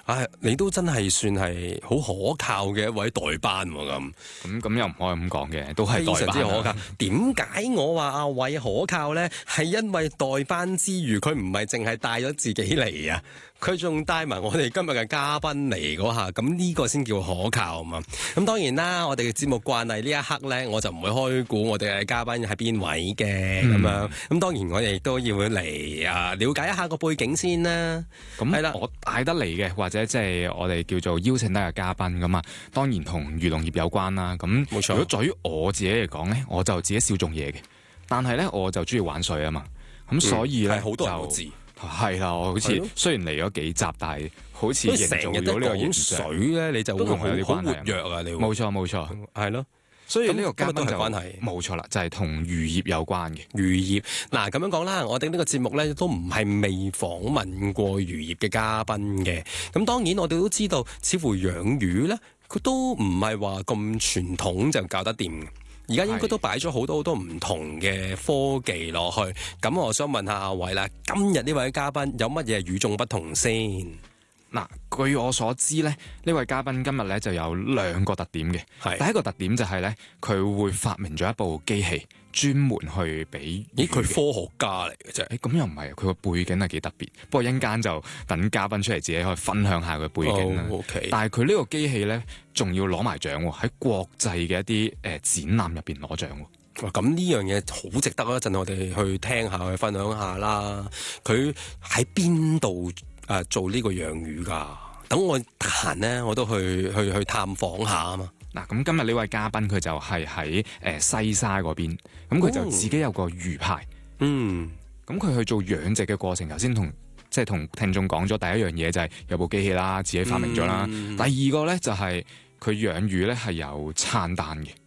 你都真係算係好可靠嘅一位代班喎， 咁又唔可以咁講嘅，都係非常之代班可靠。點解我話阿偉可靠呢？係因為代班之餘，佢唔係淨係帶咗自己嚟啊，佢仲帶埋我哋今日嘅嘉賓嚟嗰下，咁呢個先叫可靠啊嘛。咁當然啦，我哋嘅節目慣例呢一刻呢，我就唔會開估我哋嘅嘉賓係邊位嘅咁樣。咁當然我哋亦都要嚟了解一下個背景先啦。 咁係啦，我帶得嚟嘅或者即係我哋叫做邀請得嘅嘉賓咁啊，當然同漁農業有關啦。咁冇錯， 如果在於我自己嚟講咧，我就自己少種嘢嘅，但係咧我就中意玩水啊嘛。咁所以咧好多人都知係啦，我好似雖然嚟咗幾集，但係好似營造咗呢個形象。 水咧，你就會同佢有啲關係， 好活躍啊！你冇錯， 係咯。 所以呢個嘉賓都係關係， 冇錯啦，就係同漁業有關嘅漁業。嗱咁樣講啦，我哋呢個節目咧都唔係未訪問過漁業嘅嘉賓嘅。咁當然我哋都知道，似乎養魚咧，佢都唔係話咁傳統就搞得掂。而家應該都擺咗好多唔同嘅科技落去。咁我想問下阿偉啦，今日呢位嘉賓有乜嘢與眾不同先？ 嗱，據我所知咧，呢位嘉賓今日咧就有2個特點嘅。第一個特點就係咧，佢會發明咗一部機器，專門去俾佢科學家嚟嘅啫。 咁又唔係，佢個背景係幾特別。不過一陣間就等嘉賓出嚟自己可以分享下佢背景啦。 Okay. 但係佢呢個機器咧，仲要攞埋獎喎，喺國際嘅一啲展覽入邊攞獎喎。 咁呢樣嘢好值得啊！一陣我哋去聽下，去分享下啦。佢喺邊度做呢個養魚㗎？等我得閒呢，我都去探訪下啊嘛。 嗱，咁今日呢位嘉賓佢就係喺西沙嗰邊，咁佢就自己有個魚排。咁佢去做養殖嘅過程，頭先同聽眾講咗第一樣嘢就係有部機器啦，自己發明咗啦。第二個咧就係佢養魚咧係有餐單嘅。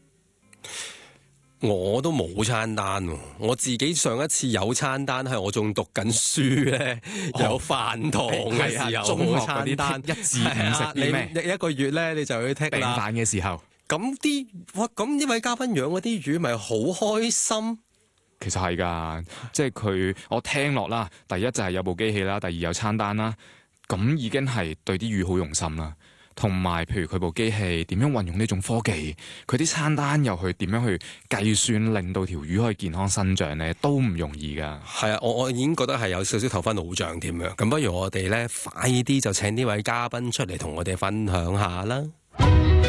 我都冇餐單喎，我自己上一次有餐單係我仲讀緊書咧，有飯堂嘅時候， 中學嗰啲餐1至5食啲咩？ 你一個月咧你就去剔啦。 訂飯嘅時候， 咁呢位嘉賓養嗰啲魚咪好開心？ 其實係㗎，即係佢我聽落啦，第一就係有部機器啦，第二有餐單啦，咁已經係對啲魚好用心啦。同埋，譬如佢部機器點樣運用呢種科技，佢啲餐單又去點樣去計算，令到條魚可以健康生長咧，都唔容易噶。 係啊，我已經覺得係有少少頭昏腦脹添樣。咁不如我哋咧快啲就請呢位嘉賓出嚟同我哋分享下啦。